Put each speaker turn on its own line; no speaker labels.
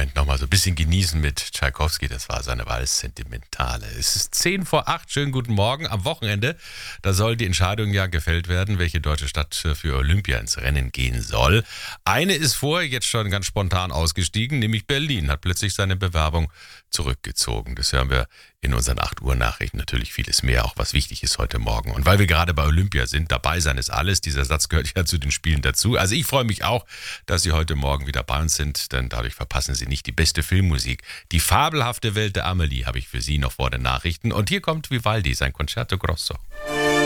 Moment nochmal so ein bisschen genießen mit Tschaikowski. Das war seine Walz Sentimentale. Es ist 7:10. Schönen guten Morgen. Am Wochenende, da soll die Entscheidung ja gefällt werden, welche deutsche Stadt für Olympia ins Rennen gehen soll. Eine ist vorher jetzt schon ganz spontan ausgestiegen, nämlich Berlin. Hat plötzlich seine Bewerbung zurückgezogen. Das hören wir in unseren 8 Uhr Nachrichten. Natürlich vieles mehr, auch was wichtig ist heute Morgen. Und weil wir gerade bei Olympia sind, dabei sein ist alles. Dieser Satz gehört ja zu den Spielen dazu. Also ich freue mich auch, dass Sie heute Morgen wieder bei uns sind, denn dadurch verpassen Sie nicht die beste Filmmusik. Die fabelhafte Welt der Amelie habe ich für Sie noch vor den Nachrichten. Und hier kommt Vivaldi, sein Concerto Grosso.